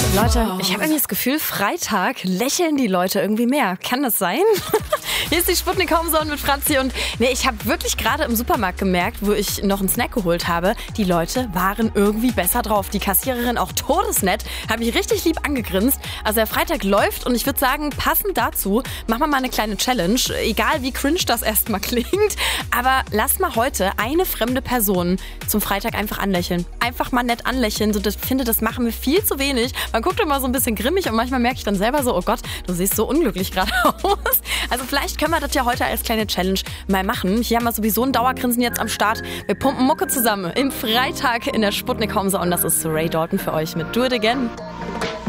Leute, ich habe irgendwie das Gefühl, Freitag lächeln die Leute irgendwie mehr. Kann das sein? Hier ist die Sputnik Homezone mit Franzi und ich habe wirklich gerade im Supermarkt gemerkt, wo ich noch einen Snack geholt habe, die Leute waren irgendwie besser drauf. Die Kassiererin auch todesnett, habe ich richtig lieb angegrinst. Also der Freitag läuft und ich würde sagen, passend dazu machen wir mal eine kleine Challenge. Egal wie cringe das erstmal klingt, aber lass mal heute eine fremde Person zum Freitag einfach anlächeln. Einfach mal nett anlächeln. So, ich finde, das machen wir viel zu wenig. Man guckt immer so ein bisschen grimmig und manchmal merke ich dann selber so, oh Gott, du siehst so unglücklich gerade aus. Also vielleicht können wir das ja heute als kleine Challenge mal machen. Hier haben wir sowieso ein Dauergrinsen jetzt am Start. Wir pumpen Mucke zusammen im Freitag in der Sputnik Homezone und das ist Ray Dalton für euch mit Do It Again.